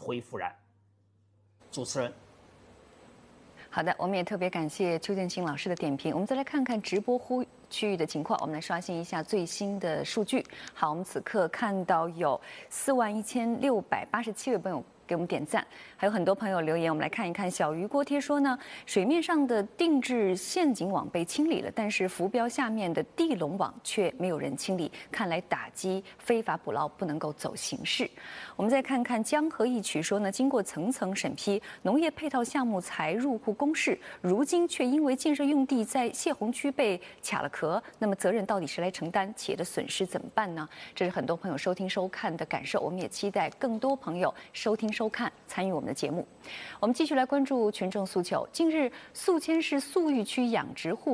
灰复燃。主持人。 好的，我们也特别感谢邱建新老师的点评。我们再来看看直播区域的情况，我们来刷新一下最新的数据。好，我们此刻看到有41687位朋友给我们点赞，还有很多朋友留言。我们来看一看，小鱼锅贴说呢，水面上的定制陷阱网被清理了，但是浮标下面的地笼网却没有人清理，看来打击非法捕捞不能够走形式。我们再看看江河一曲说呢，经过层层审批，农业配套项目才入户公示，如今却因为建设用地在泄洪区被卡了壳，那么责任到底谁来承担？企业的损失怎么办呢？这是很多朋友收听收看的感受，我们也期待更多朋友收听收看，参与我们的节目。我们继续来关注群众诉求。近日，宿迁市宿玉区养殖户